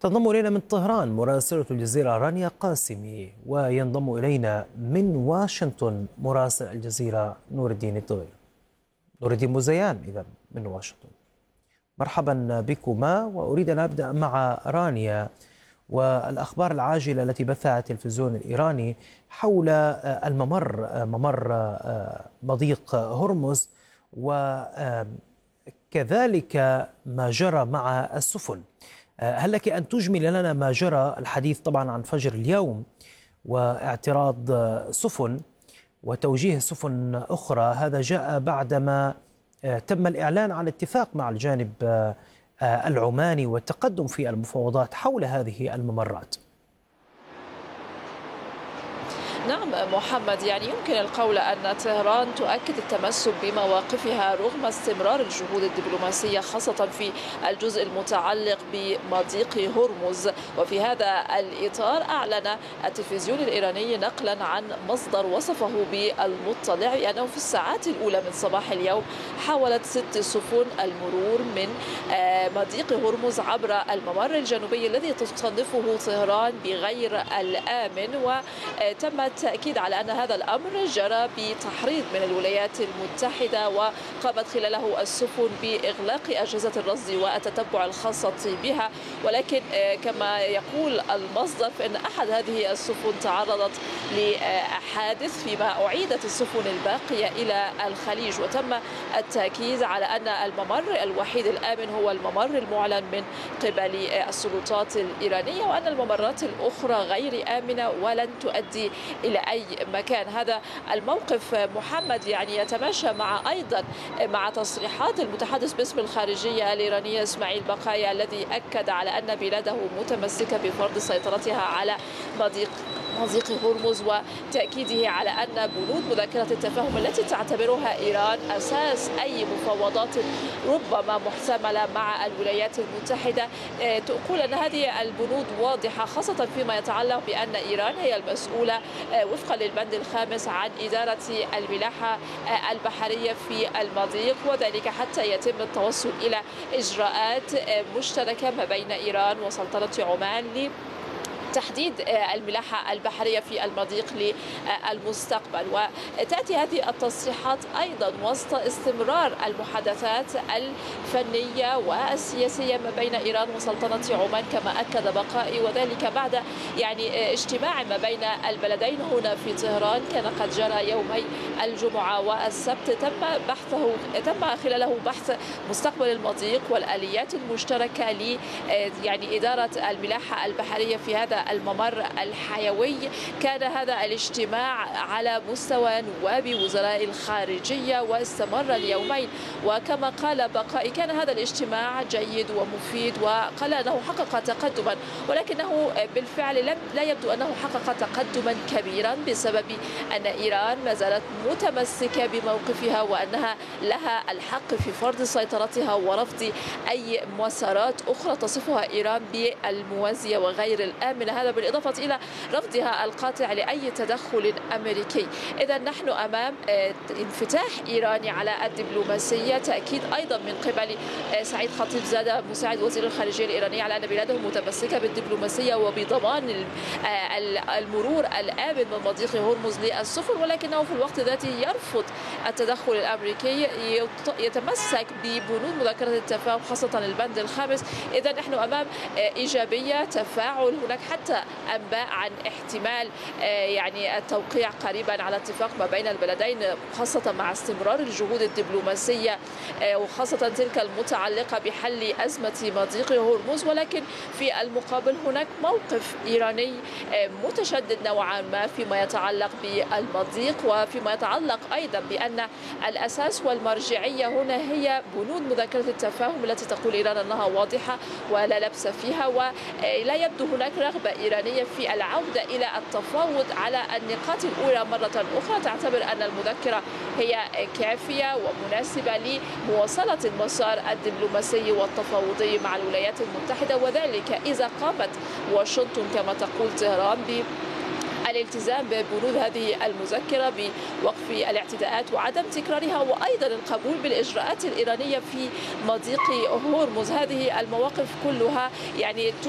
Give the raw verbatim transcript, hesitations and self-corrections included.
تنضم إلينا من طهران مراسلة الجزيرة رانيا قاسمي، وينضم إلينا من واشنطن مراسل الجزيرة نور الدين الدويل نور الدين مزيان إذا من واشنطن. مرحبا بكما، وأريد أن أبدأ مع رانيا والأخبار العاجلة التي بثها التلفزيون الإيراني حول الممر ممر مضيق هرمز، وكذلك ما جرى مع السفن. هل لك أن تجمل لنا ما جرى؟ الحديث طبعا عن فجر اليوم واعتراض سفن وتوجيه سفن أخرى، هذا جاء بعدما تم الإعلان عن اتفاق مع الجانب العماني والتقدم في المفاوضات حول هذه الممرات. نعم محمد، يعني يمكن القول أن طهران تؤكد التمسك بمواقفها رغم استمرار الجهود الدبلوماسية، خاصة في الجزء المتعلق بمضيق هرمز. وفي هذا الإطار أعلن التلفزيون الإيراني نقلا عن مصدر وصفه بالمطلع بأنه في الساعات الأولى من صباح اليوم حاولت ست سفن المرور من مضيق هرمز عبر الممر الجنوبي الذي تصنفه طهران بغير الآمن، وتم التأكيد على أن هذا الأمر جرى بتحريض من الولايات المتحدة، وقامت خلاله السفن بإغلاق أجهزة الرصد والتتبع الخاصة بها. ولكن كما يقول المصدر فإن أحد هذه السفن تعرضت لحادث، فيما أعيدت السفن الباقية إلى الخليج. وتم التأكيد على أن الممر الوحيد الآمن هو الممر المعلن من قبل السلطات الإيرانية، وأن الممرات الأخرى غير آمنة ولن تؤدي إلى أي مكان. هذا الموقف محمد يعني يتماشى مع أيضا مع تصريحات المتحدث باسم الخارجية الإيرانية إسماعيل بقايا، الذي أكد على أن بلاده متمسكة بفرض سيطرتها على مضيق مضيق هرمز، وتأكيده على أن بنود مذكرة التفاهم التي تعتبرها إيران أساس أي مفاوضات ربما محتملة مع الولايات المتحدة تقول أن هذه البنود واضحة، خاصة فيما يتعلق بأن إيران هي المسؤولة وفقا للبند الخامس عن إدارة الملاحة البحرية في المضيق، وذلك حتى يتم التوصل إلى إجراءات مشتركة ما بين إيران وسلطنة عمان تحديد الملاحة البحرية في المضيق للمستقبل. وتأتي هذه التصريحات أيضا وسط استمرار المحادثات الفنية والسياسية ما بين إيران وسلطنة عمان، كما أكد بقائي، وذلك بعد يعني اجتماع ما بين البلدين هنا في طهران كان قد جرى يومي الجمعة والسبت، تم بحثه تم خلاله بحث مستقبل المضيق والآليات المشتركة ل يعني إدارة الملاحة البحرية في هذا الممر الحيوي. كان هذا الاجتماع على مستوى نواب وزراء الخارجية واستمر اليومين، وكما قال بقائي كان هذا الاجتماع جيد ومفيد، وقال أنه حقق تقدما، ولكنه بالفعل لم لا يبدو أنه حقق تقدما كبيرا بسبب أن إيران ما زالت متمسكة بموقفها وأنها لها الحق في فرض سيطرتها ورفض أي مسارات أخرى تصفها إيران بالموازية وغير الآمنة، هذا بالإضافة إلى رفضها القاطع لأي تدخل أمريكي. إذا نحن أمام انفتاح إيراني على الدبلوماسية، تأكيد أيضا من قبل سعيد خطيب زادة مساعد وزير الخارجية الإيراني على أن بلاده متمسكة بالدبلوماسية وبضمان المرور الآمن من مضيق هرمز للسفن، ولكنه في الوقت ذاته يرفض التدخل الأمريكي، يتمسك ببنود مذكرة التفاهم خاصة البند الخامس. إذا نحن أمام إيجابية، تفاعل، هناك حتى أنباء عن احتمال يعني التوقيع قريبا على اتفاق ما بين البلدين، خاصة مع استمرار الجهود الدبلوماسية وخاصة تلك المتعلقة بحل أزمة مضيق هرمز. ولكن في المقابل هناك موقف إيراني متشدد نوعا ما فيما يتعلق بالمضيق، وفيما يتعلق أيضا بأن الأساس والمرجعية هنا هي بنود مذكرة التفاهم التي تقول إيران أنها واضحة ولا لبس فيها، ولا يبدو هناك رغبة إيرانية في العودة إلى التفاوض على النقاط الأولى مرة أخرى. تعتبر أن المذكرة هي كافية ومناسبة لمواصلة المسار الدبلوماسي والتفاوضي مع الولايات المتحدة، وذلك إذا قامت واشنطن كما تقول طهران ب الالتزام ببنود هذه المذكرة بوقف الاعتداءات وعدم تكرارها، وأيضا القبول بالإجراءات الإيرانية في مضيق هرمز. هذه المواقف كلها يعني